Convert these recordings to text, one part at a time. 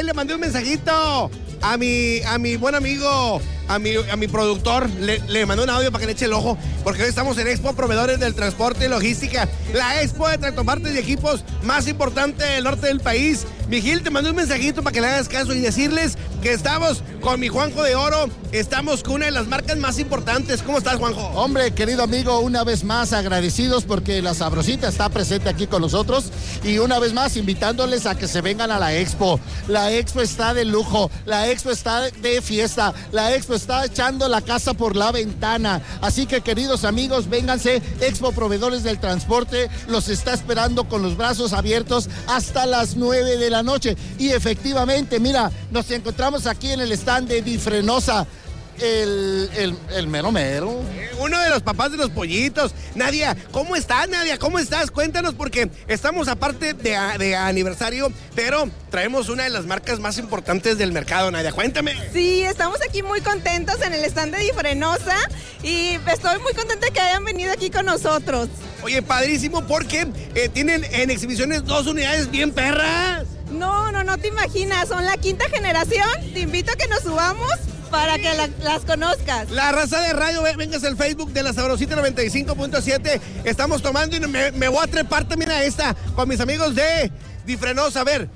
Ahí le mandé un mensajito a mi buen amigo, a mi productor. Le mandé un audio para que le eche el ojo, porque hoy estamos en Expo Proveedores del Transporte y Logística, la expo de tractopartes y equipos más importante del norte del país. Mi Gil, te mandé un mensajito para que le hagas caso y decirles que estamos con mi Juanjo de Oro, estamos con una de las marcas más importantes. ¿Cómo estás, Juanjo? Hombre, querido amigo, una vez más agradecidos porque la Sabrosita está presente aquí con nosotros y una vez más invitándoles a que se vengan a la expo. La expo está de lujo, la expo está de fiesta, la expo está echando la casa por la ventana. Así que, queridos amigos, vénganse. Expo Proveedores del Transporte los está esperando con los brazos abiertos hasta las 9 de la noche. Y efectivamente, mira, nos encontramos aquí en el stand de Difrenosa, el mero mero. Uno de los papás de los pollitos. Nadia, ¿cómo estás, Nadia? ¿Cómo estás? Cuéntanos, porque estamos aparte de aniversario, pero traemos una de las marcas más importantes del mercado, Nadia. Cuéntame. Sí, estamos aquí muy contentos en el stand de Difrenosa y estoy muy contenta que hayan venido aquí con nosotros. Oye, padrísimo, porque tienen en exhibiciones 2 unidades bien perras. No te imaginas, son la 5ª generación. Te invito a que nos subamos para que las conozcas. La raza de radio, vengas al Facebook de la Sabrosita 95.7. Estamos tomando y me voy a trepar también a esta con mis amigos de Difrenosa. A ver,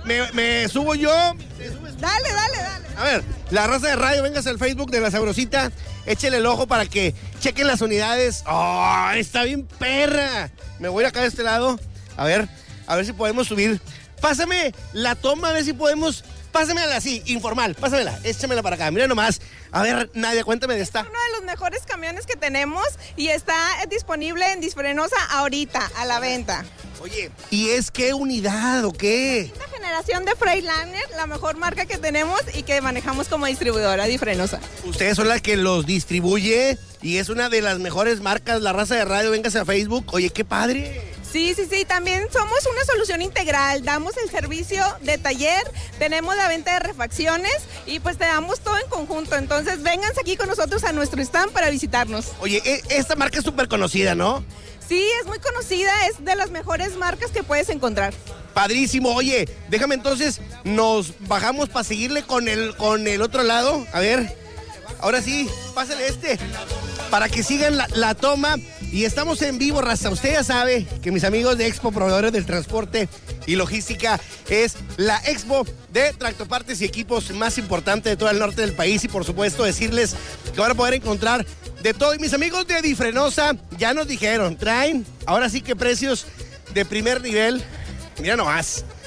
me subo yo. Dale. A ver, la raza de radio, vengas al Facebook de la Sabrosita, échele el ojo para que chequen las unidades. ¡Oh, está bien perra! Me voy a ir acá de este lado. A ver si podemos subir. Pásame la toma, a ver si podemos. Pásamela así, informal, pásamela, échamela para acá. Mira nomás. A ver, Nadia, cuéntame de esta. Es uno de los mejores camiones que tenemos y está disponible en Difrenosa ahorita, a la venta. Oye, ¿y es qué unidad o qué? Esta generación de Freightliner, la mejor marca que tenemos y que manejamos como distribuidora Difrenosa. Ustedes son las que los distribuye y es una de las mejores marcas, la raza de radio. Véngase a Facebook. Oye, qué padre. Sí, también somos una solución integral, damos el servicio de taller, tenemos la venta de refacciones y pues te damos todo en conjunto, entonces vénganse aquí con nosotros a nuestro stand para visitarnos. Oye, esta marca es súper conocida, ¿no? Sí, es muy conocida, es de las mejores marcas que puedes encontrar. Padrísimo. Oye, déjame entonces, nos bajamos para seguirle con el otro lado, a ver, ahora sí, pásale para que sigan la toma. Y estamos en vivo, raza. Usted ya sabe que mis amigos de Expo Proveedores del Transporte y Logística es la expo de tractopartes y equipos más importante de todo el norte del país. Y por supuesto decirles que van a poder encontrar de todo. Y mis amigos de Difrenosa ya nos dijeron, traen ahora sí que precios de primer nivel. Mira nomás.